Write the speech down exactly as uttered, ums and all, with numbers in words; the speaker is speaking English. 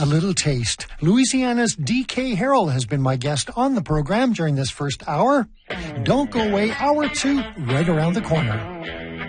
a little taste. Louisiana's D K Harrell has been my guest on the program during this first hour. Don't go away, hour two, right around the corner.